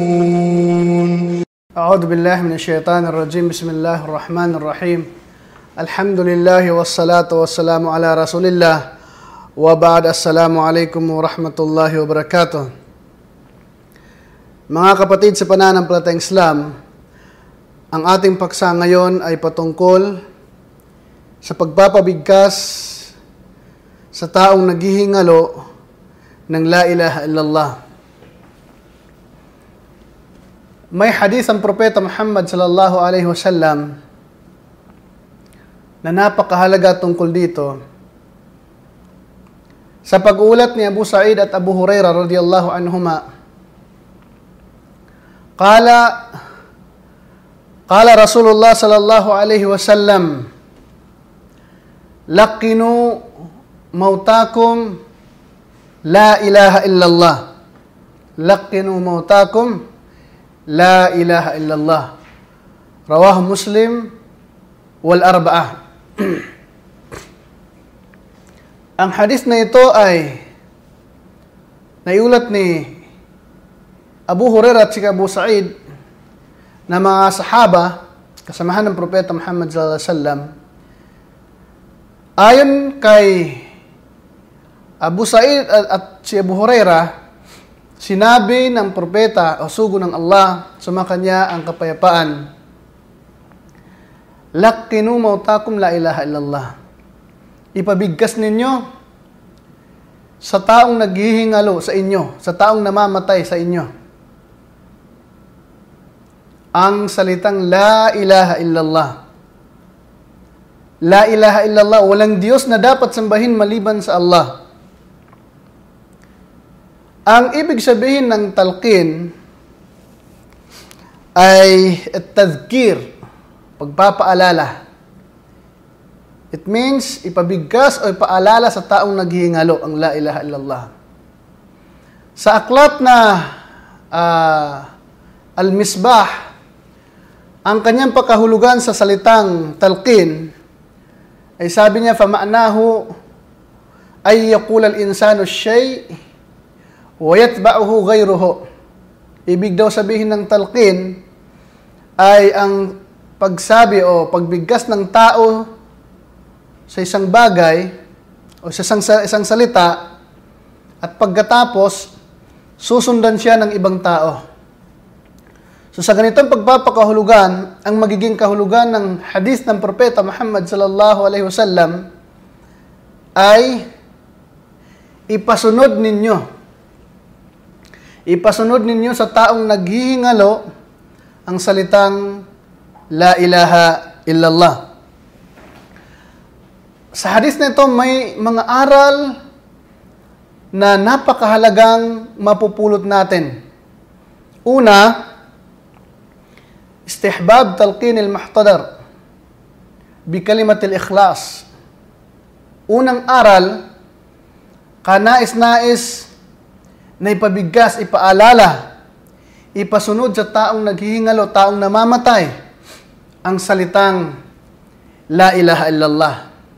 أعوذ بالله من الشيطان الرجيم. بسم الله الرحمن الرحيم. الحمد لله والصلاة والسلام على رسول الله وبعد. السلام عليكم ورحمة الله وبركاته. Mga kapatid sa pananampalatayang Islam, ang ating paksa ngayon ay patungkol sa pagpapabigkas sa taong naghihingalo ng La ilaha illallah. May hadith ang Propeta Muhammad sallallahu alaihi wasallam na napakahalaga tungkol dito. Sa pag-uulat ni Abu Sa'id at Abu Hurairah radhiyallahu anhuma, qala Rasulullah sallallahu alaihi wasallam, laqinu mautakum la ilaha illallah. Laqinu mautakum La ilaha illallah. Rawahu Muslim wal arba'ah. Ang hadith na ito ay naiulat ni Abu Hurairah at si Abu Sa'id na mga sahaba, kasamahan ng Propeta Muhammad sallallahu alaihi wasallam. Ayon kay Abu Sa'id at si Abu Hurairah, sinabi ng propeta o sugo ng Allah, sumakanya ang kapayapaan, laqinu mautakum la ilaha illallah. Ipabigkas ninyo sa taong naghihingalo sa inyo, sa taong namamatay sa inyo, ang salitang la ilaha illallah. La ilaha illallah, walang Diyos na dapat sambahin maliban sa Allah. Ang ibig sabihin ng talqin ay tadhkir, pagpapaalala. It means ipabigkas o ipaalala sa taong naghihingalo ang la ilaha illallah. Sa aklat na Al-Misbah, ang kanyang pagkahulugan sa salitang talqin ay sabi niya, fama'nahu ay yaqul al-insanu shay' wa yatba'uhu ghayruhu. Ibig daw sabihin ng talqin ay ang pagsabi o pagbigkas ng tao sa isang bagay o sa isang salita, at pagkatapos susundan siya ng ibang tao. So sa ganitong pagpapakahulugan, ang magiging kahulugan ng hadith ng Propeta Muhammad sallallahu alaihi wasallam ay ipasunod ninyo sa taong naghihingalo ang salitang La ilaha illallah. Sa hadith na ito, may mga aral na napakahalagang mapupulot natin. Una, istihbab talqin al-muhtadar bi kalimat al-ikhlas. Unang aral, kanais-nais na ipabigkas, ipaalala, ipasunod sa taong naghihingalo, taong namamatay, ang salitang La ilaha illallah.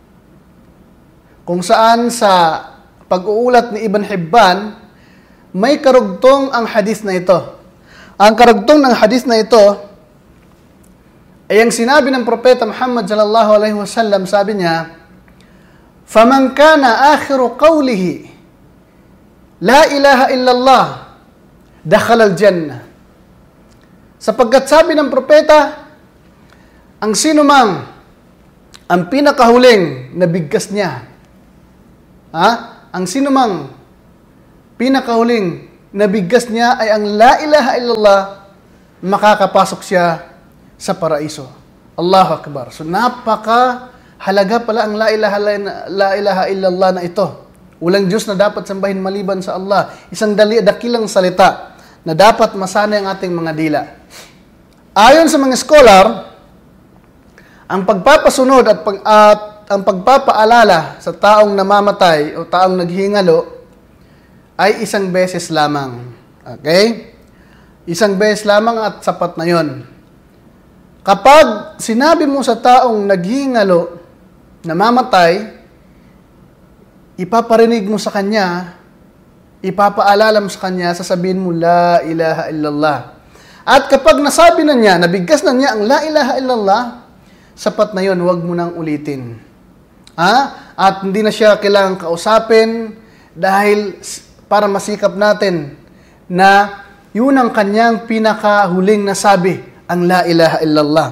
Kung saan sa pag-uulat ni Ibn Hibban, may karugtong ang hadith na ito. Ang karugtong ng hadith na ito ay ang sinabi ng Propeta Muhammad sallallahu alaihi wasallam, sabi niya, faman kana akhiru qawlihi La ilaha illallah, dakhala al-jannah. Sapagkat sabi ng propeta, ang sino mang ang pinakahuling na bigkas niya, ang sino mang pinakahuling na bigkas niya ay ang La ilaha illallah, makakapasok siya sa paraiso. Allahu Akbar. So napaka-halaga pala ang La ilaha illallah na ito. Walang Diyos na dapat sambahin maliban sa Allah. Isang dakilang salita na dapat masanay ang ating mga dila. Ayon sa mga scholar, ang pagpapasunod at ang pagpapaalala sa taong namamatay o taong naghihingalo ay isang beses lamang. Okay? Isang beses lamang at sapat na yon. Kapag sinabi mo sa taong naghihingalo, namamatay, ipaparinig mo sa kanya ipapaalala mo sa kanya, sasabihin mo, La ilaha illallah. At kapag nasabi na niya, nabigkas na niya ang La ilaha illallah, sapat na yon, huwag mo nang ulitin. At hindi na siya kailangang kausapin dahil para masikap natin na yun ang kanyang pinakahuling nasabi, ang La ilaha illallah.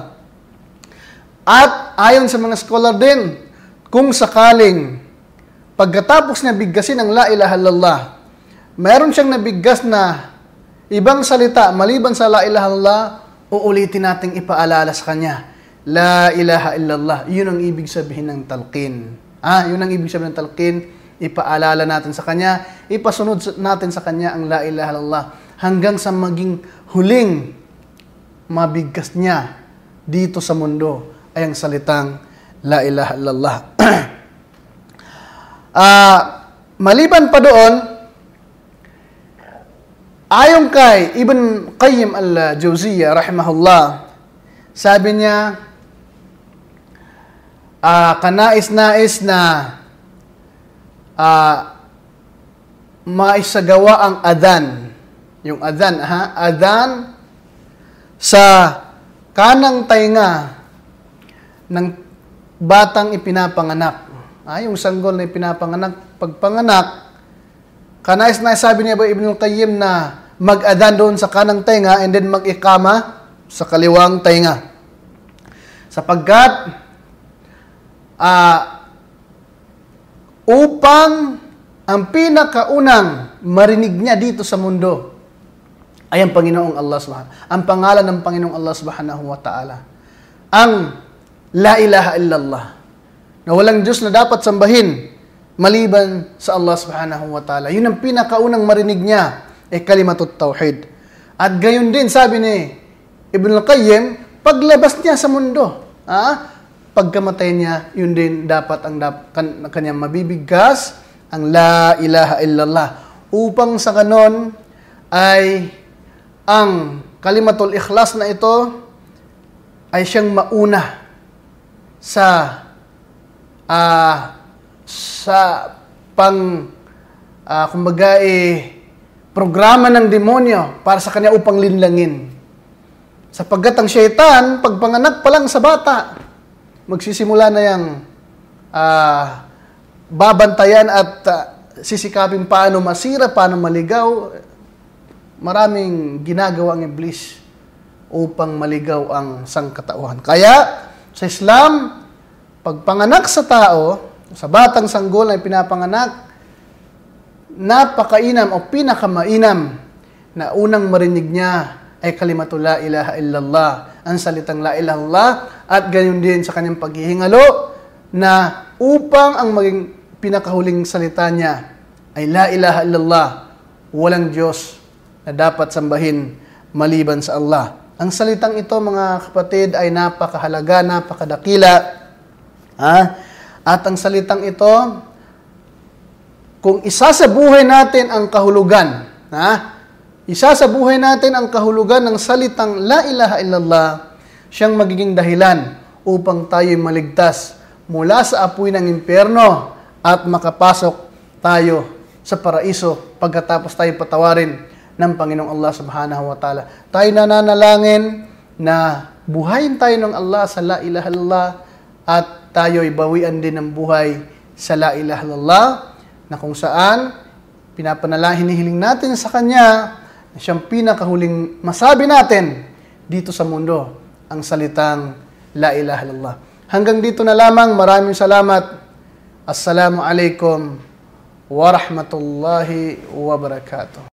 At ayon sa mga scholar din, kung sakaling pagkatapos niya biggasin ang La ilaha illallah, mayroon siyang nabiggas na ibang salita, maliban sa La ilaha illallah, uulitin nating ipaalala sa kanya. La ilaha illallah. Yun ang ibig sabihin ng talqin. Yun ang ibig sabihin ng talqin. Ipaalala natin sa kanya. Ipasunod natin sa kanya ang La ilaha illallah. Hanggang sa maging huling mabigkas niya dito sa mundo ay ang salitang La ilaha illallah. Maliban pa doon, ayon kay Ibn Qayyim al-Jawziyya rahimahullah, sabi niya, kanais-nais na maisagawa ang adhan. Yung adhan, adhan sa kanang tainga ng batang ipinapanganak. Yung sanggol na ipinapanganak, pagpanganak, kanais-nais sabi niya ba Ibn Qayyim na mag-adhan doon sa kanang tainga and then mag-ikama sa kaliwang tainga. Sapagkat upang ang pinakaunang marinig niya dito sa mundo ay ang Panginoong Allah Subhanahu, ang pangalan ng Panginoong Allah Subhanahu wa Ta'ala. Ang La ilaha illallah, na walang Diyos na dapat sambahin maliban sa Allah Subhanahu wa Ta'ala. Yun ang pinakaunang marinig niya ay kalimatut tauhid. At gayon din sabi ni Ibn Qayyim, paglabas niya sa mundo, pagkamatay niya, yun din dapat ang kanyang mabibigkas, ang La ilaha illallah. Upang sa kanon ay ang kalimatul ikhlas na ito ay siyang mauna sa kumbaga programa ng demonyo para sa kanya upang linlangin. Sapagkat ang syaitan, pagpanganak pa lang sa bata, magsisimula na yung babantayan at sisikapin paano masira, paano maligaw. Maraming ginagawang iblis upang maligaw ang sangkatauhan. Kaya, sa Islam, pagpanganak sa tao, sa batang sanggol na pinapanganak, napakainam o pinakamainam na unang marinig niya ay kalimatul La ilaha illallah, ang salitang La ilaha illallah, at gayon din sa kanyang paghihingalo na upang ang maging pinakahuling salita niya ay La ilaha illallah, walang Diyos na dapat sambahin maliban sa Allah. Ang salitang ito, mga kapatid, ay napakahalaga, napakadakila. At ang salitang ito, kung isasabuhay natin ang kahulugan, isasabuhay natin ang kahulugan ng salitang La ilaha illallah, siyang magiging dahilan upang tayo'y maligtas mula sa apoy ng impyerno at makapasok tayo sa paraiso pagkatapos tayo patawarin ng Panginoong Allah Subhanahu wa Ta'ala. Tayo nananalangin na buhayin tayo ng Allah sa La ilaha illallah at tayo'y bawian din ng buhay sa La ilaha illallah, na kung saan hinihiling natin sa Kanya na siyang pinakahuling masabi natin dito sa mundo ang salitang La ilaha illallah. Hanggang dito na lamang. Maraming salamat. Assalamu alaikum wa rahmatullahi wa barakatuh.